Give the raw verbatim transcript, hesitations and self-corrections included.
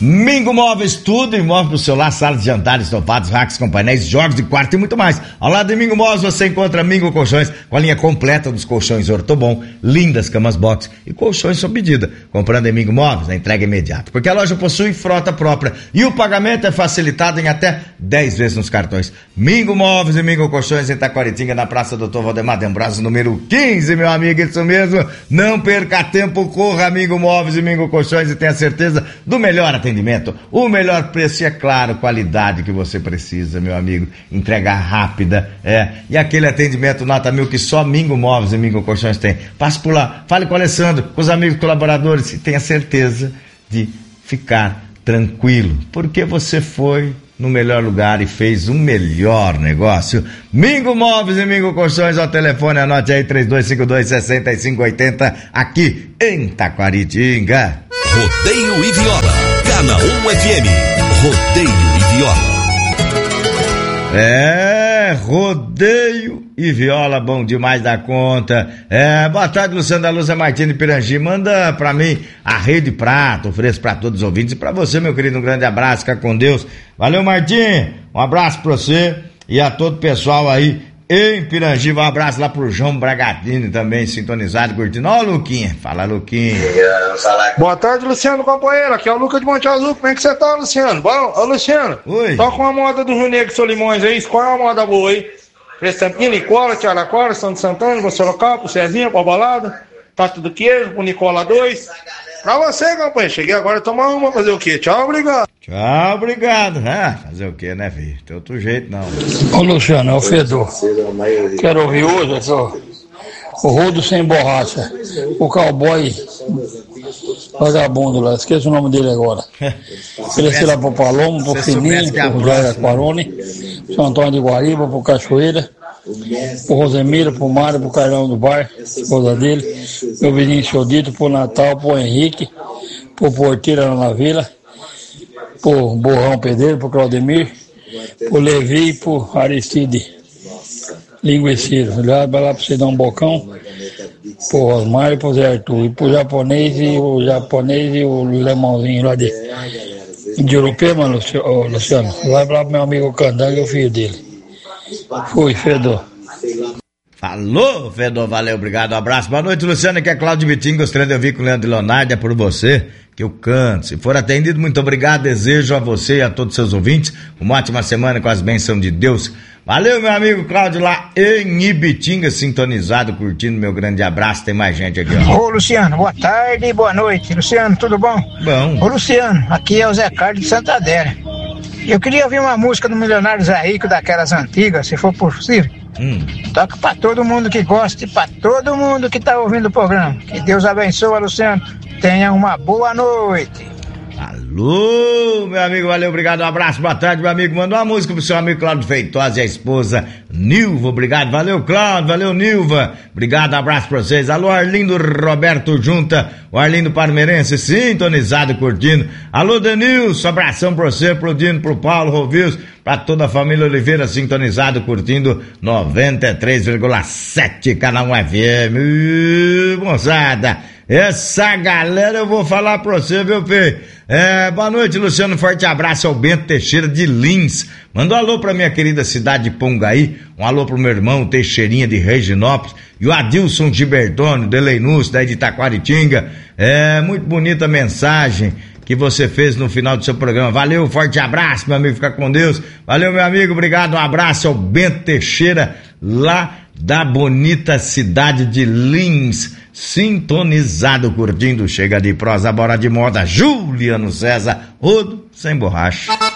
Mingo Móveis, tudo imóvel pro seu lar, salas de jantares, sofados, racks com painéis, jogos de quarto e muito mais. Ao lado de Mingo Móveis você encontra Mingo Colchões, com a linha completa dos colchões Ortobon, lindas camas box e colchões sob medida. Comprando em Mingo Móveis, a entrega é imediata, porque a loja possui frota própria e o pagamento é facilitado em até dez vezes nos cartões. Mingo Móveis e Mingo Colchões em Taquaritinga, na Praça doutor Valdemar Dembraço, número quinze, meu amigo, isso mesmo. Não perca tempo, corra a Mingo Móveis e Mingo Colchões e tenha certeza do melhor atendimento. O melhor preço e, é claro, qualidade que você precisa, meu amigo. Entrega rápida, é. E aquele atendimento nota mil que só Mingo Móveis e Mingo Colchões tem. Passe por lá, fale com o Alessandro, com os amigos colaboradores e tenha certeza de ficar tranquilo, porque você foi no melhor lugar e fez um melhor negócio. Mingo Móveis e Mingo Colchões, ao telefone, anote aí, três dois cinco dois, seis cinco oito zero, aqui em Taquaritinga. Rodeio e Viola, Canaã F M, Rodeio e Viola. É, Rodeio e Viola, bom demais da conta. É, boa tarde, Luciano da Lúcia Martins de Pirangi. Manda pra mim a Rede Prata, ofereço pra todos os ouvintes e pra você, meu querido, um grande abraço, fica com Deus. Valeu, Martim, um abraço pra você e a todo o pessoal aí em Pirangi. Um abraço lá pro João Bragatini também, sintonizado, curtindo. Ó, Luquinha, fala, Luquinha. Boa tarde, Luciano, companheiro, aqui é o Lucas de Monte Azul. Como é que você tá, Luciano? Bom, ô Luciano, oi. Toca uma moda do Rio Negro Solimões aí, escolhe uma moda boa aí. Prestampinha, Nicola, Tiaraquara, Santo Santana, você local, pro Cezinha, pra balada, Tato do Queijo, pro Nicola dois. Pra você, companheiro, cheguei agora a tomar uma, fazer o quê? Tchau, obrigado. Tchau, obrigado. Ah, fazer o quê, né, filho? Tem outro jeito, não. Ô, Luciano, é o Fedor. Quero ouvir hoje, só. O Rodo Sem Borracha. O cowboy vagabundo lá, esqueci o nome dele agora. Oferecer lá pro Palomo, pro Fininho, pro Jair Aquarone, São Antônio de Guariba, pro Cachoeira, pro Rosemiro, pro Mário, pro Carlão do Bar, esposa dele, meu Vinícius Dito, pro Natal, pro Henrique, pro Porteira lá na Vila, pro Borrão Pedreiro, pro Claudemir, pro Levi e pro Aristide Linguiceiro. Lá vai lá pra você dar um bocão, pro Osmar e pro Zé Arthur, e pro japonês e o japonês e o lemãozinho lá de, de Urupema, Luciano. Vai lá pro meu amigo Candango e o filho dele. Fui, Fedor. Falou, Fedor, valeu, obrigado, um abraço. Boa noite, Luciano, aqui é Cláudio Vitinho, gostaria de ouvir com o Leandro Leonardo, é por você que eu canto. Se for atendido, muito obrigado, desejo a você e a todos os seus ouvintes uma ótima semana com as bênçãos de Deus. Valeu, meu amigo Cláudio, lá em Ibitinga, sintonizado, curtindo, meu grande abraço, tem mais gente aqui, ó. Ô, Luciano, boa tarde e boa noite. Luciano, tudo bom? Bom. Ô, Luciano, aqui é o Zé Carlos de Santa Adélia. Eu queria ouvir uma música do Milionário Zé Rico, daquelas antigas, se for possível. Hum. Toca pra todo mundo que gosta e pra todo mundo que tá ouvindo o programa. Que Deus abençoe, Luciano. Tenha uma boa noite. Alô, meu amigo, valeu, obrigado, um abraço, boa tarde, meu amigo. Manda uma música pro seu amigo Cláudio Feitosa e a esposa Nilva, obrigado, valeu, Cláudio, valeu, Nilva, obrigado, abraço pra vocês. Alô, Arlindo Roberto Junta, o Arlindo Parmeirense, sintonizado, curtindo. Alô, Denilson, abração pra você, pro Dino, pro Paulo Rovius, pra toda a família Oliveira, sintonizado, curtindo noventa e três vírgula sete, Canal F M. Ih, moçada, essa galera eu vou falar pra você, viu, Fê? É, boa noite, Luciano, forte abraço ao Bento Teixeira de Lins. Manda um alô pra minha querida cidade de Pongaí, um alô pro meu irmão Teixeirinha de Reginópolis e o Adilson Gibertone, de Leinus, daí de Taquaritinga. É, muito bonita a mensagem que você fez no final do seu programa. Valeu, forte abraço, meu amigo, fica com Deus. Valeu, meu amigo, obrigado, um abraço ao Bento Teixeira, lá da bonita cidade de Lins, sintonizado, curtindo, chega de prosa, bora de moda, Juliano César, Rodo Sem Borracha.